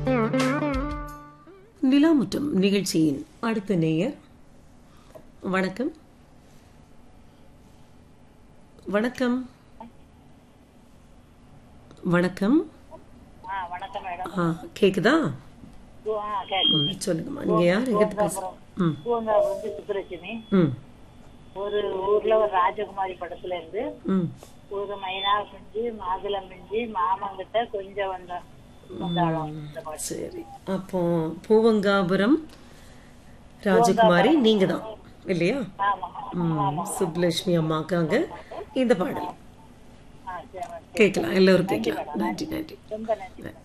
நிலாமுற்றம் நிகழ்ச்சியின் அடுத்த நேயர். வணக்கம். வணக்கம். வணக்கம். வணக்கம் மேடம். கேக்குதா? கேக்குது. சொல்லுங்கம்மா, நீங்க யார், எங்க பேச? பூங்கார் வந்து சுப்புலட்சுமி. ஒரு ஊர்ல ஒரு ராஜகுமாரி படத்துல இருந்து ஒரு மைனா பிஞ்சு மாதுளம் பிஞ்சு மாமங்கிட்ட கொஞ்சம் வந்தாலும். சரி, அப்போ பூவங்காபுரம் ராஜகுமாரி நீங்க தான் இல்லையா? சுப்புலட்சுமி அம்மாக்காங்க இந்த பாடல் கேட்கலாம், எல்லோரும் கேட்கலாம். நன்றி நன்றி. ரொம்ப நன்றி.